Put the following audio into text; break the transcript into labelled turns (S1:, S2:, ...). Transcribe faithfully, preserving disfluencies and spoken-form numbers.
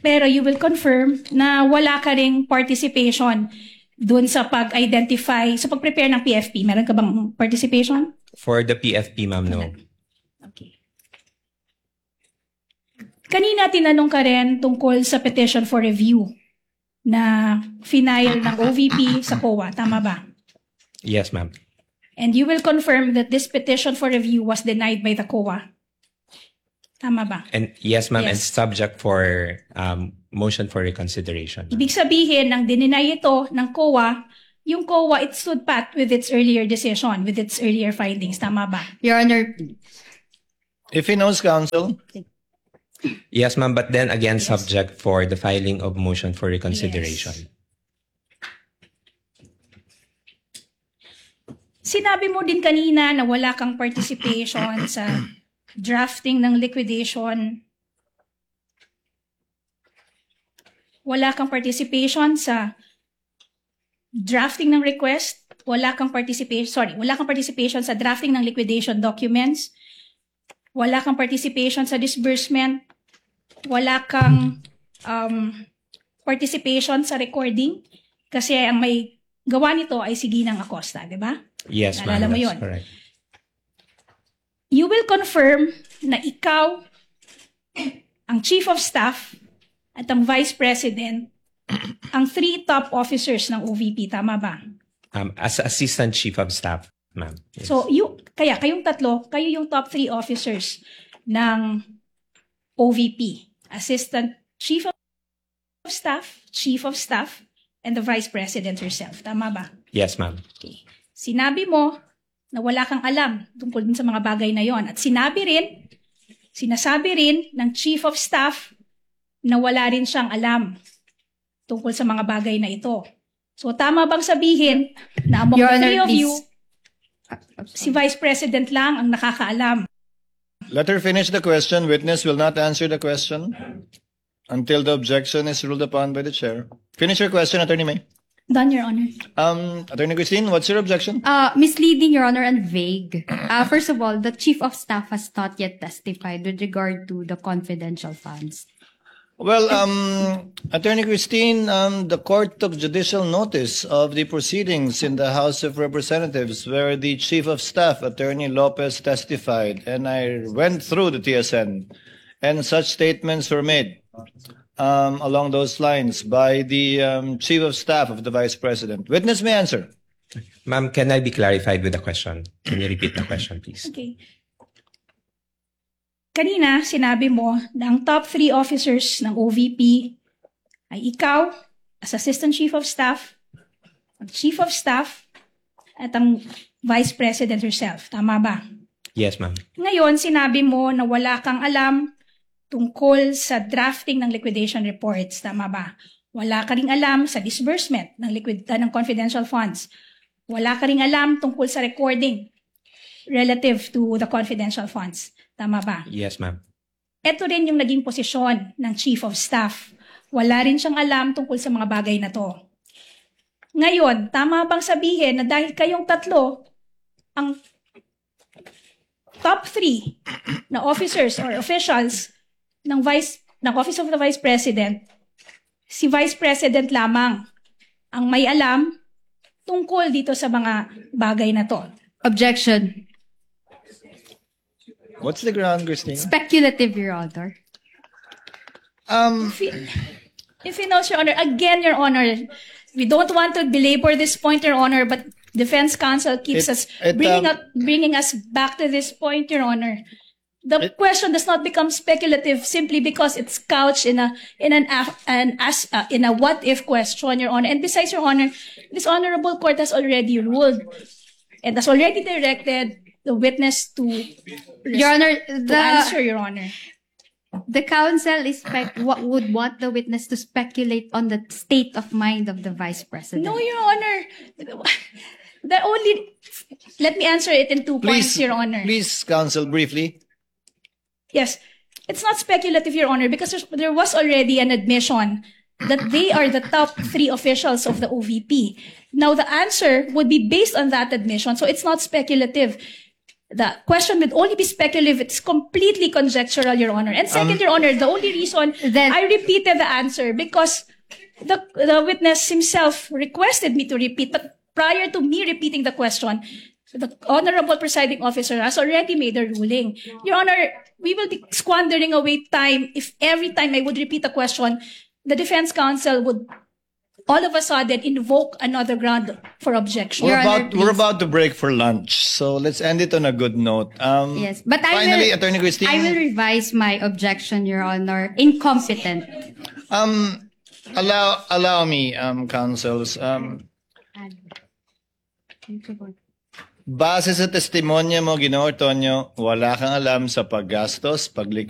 S1: Pero you will confirm na wala ka ring participation dun sa pag-identify, sa pag-prepare ng P F P. Meron ka bang participation?
S2: For the P F P, ma'am, no.
S1: Okay. Kanina tinanong ka rin tungkol sa petition for review na final ng O V P sa C O A. Tama ba?
S2: Yes, ma'am.
S1: And you will confirm that this petition for review was denied by the C O A. Tama ba?
S2: And yes, ma'am, and
S1: Yes.
S2: subject for um, motion for reconsideration.
S1: Ibig sabihin, nang dininay ito ng C O A, yung C O A, it stood pat with its earlier decision, with its earlier findings. Tama ba?
S3: Your Honor,
S4: If he knows, counsel.
S2: Yes, ma'am, but then again, subject for the filing of motion for reconsideration.
S1: Sinabi mo din kanina na wala kang participation sa drafting ng liquidation. Wala kang participation sa drafting ng request. Wala kang participation, sorry, wala kang participation sa drafting ng liquidation documents. Wala kang participation sa disbursement. Wala kang um, participation sa recording kasi ang may gawa nito ay si Ginang Acosta, di ba?
S2: Yes, ma'am.
S1: Naalala mo
S2: That's
S1: yun?
S2: correct.
S1: You will confirm na ikaw, ang Chief of Staff at ang Vice President, ang three top officers ng O V P, tama ba?
S2: Um, as Assistant Chief of Staff, ma'am. Yes.
S1: So, you, kaya kayong tatlo, kayo yung top three officers ng O V P. Assistant Chief of Staff, Chief of Staff, and the Vice President herself. Tama ba?
S2: Yes, ma'am.
S1: Okay. Sinabi mo na wala kang alam tungkol dun sa mga bagay na yon. At sinabi rin, sinasabi rin ng Chief of Staff na wala rin siyang alam tungkol sa mga bagay na ito. So, tama bang sabihin na among
S3: Your
S1: the
S3: Honor,
S1: three of
S3: please.
S1: you, si Vice President lang ang nakakaalam?
S4: Let her finish the question. Witness will not answer the question until the objection is ruled upon by the chair. Finish your question, Attorney May.
S1: Done, Your Honor.
S4: Um, Attorney Christine, what's your objection?
S3: uh, misleading, Your Honor, and vague. Uh, first of all, the Chief of Staff has not yet testified with regard to the confidential funds.
S4: Well, um, Attorney Christine, um, the court took judicial notice of the proceedings in the House of Representatives where the Chief of Staff, Attorney Lopez, testified, and I went through the T S N, and such statements were made um, along those lines by the um, Chief of Staff of the Vice President. Witness may answer.
S2: Ma'am, can I be clarified with the question? Can you repeat the question, please?
S1: Okay. Kanina, sinabi mo na ang top three officers ng O V P ay ikaw, as Assistant Chief of Staff, ang Chief of Staff, at ang Vice President herself. Tama ba?
S2: Yes, ma'am.
S1: Ngayon, sinabi mo na wala kang alam tungkol sa drafting ng liquidation reports. Tama ba? Wala ka ring alam sa disbursement ng, liquid, uh, ng confidential funds. Wala ka ring alam tungkol sa recording relative to the confidential funds. Tama ba?
S2: Yes, ma'am.
S1: Ito rin yung naging posisyon ng Chief of Staff. Wala rin siyang alam tungkol sa mga bagay na to. Ngayon, tama bang sabihin na dahil kayong tatlo, ang top three na officers or officials ng Vice, ng Office of the Vice President, si Vice President lamang ang may alam tungkol dito sa mga bagay na to?
S3: Objection.
S4: What's the ground, Christine?
S3: Speculative, Your Honor.
S4: Um,
S1: If it, if it knows, Your Honor, again, Your Honor, we don't want to belabor this point, Your Honor, but Defense Counsel keeps
S4: It-
S1: us
S4: it,
S1: bringing
S4: um,
S1: up, bringing us back to this point, Your Honor. The question does not become speculative simply because it's couched in a in an af- an as uh, in a what if question, Your Honor. And besides, Your Honor, this honorable court has already ruled and has already directed the witness to
S3: Your Honor,
S1: to
S3: the
S1: answer, Your Honor.
S3: the counsel is spec- what would want the witness to speculate on the state of mind of the Vice President.
S1: No, Your Honor. The only let me answer it in two
S4: please,
S1: points, Your Honor.
S4: please, counsel, briefly.
S1: Yes, it's not speculative, Your Honor, because there's, there was already an admission that they are the top three officials of the O V P. Now, the answer would be based on that admission, so it's not speculative. the question would only be speculative. It's completely conjectural, Your Honor. And second, Your Honor, the only reason
S3: Then-
S1: I repeated the answer because the the witness himself requested me to repeat, but prior to me repeating the question, the Honorable Presiding Officer has already made a ruling. Your Honor, we will be squandering away time if every time I would repeat the question, the defense counsel would all of a sudden invoke another ground for objection.
S3: Your
S4: We're
S3: Honor,
S4: about, we're
S3: please.
S4: about to break for lunch, so let's end it on a good note. Um,
S3: Yes, but I
S4: finally,
S3: will,
S4: Attorney Christine.
S3: I will revise my objection, Your Honor. Incompetent.
S4: Um, allow allow me, um, counsels. Um, base sa testimonya mo, Ginoong Ortonio, wala kang alam sa paggastos, paglikod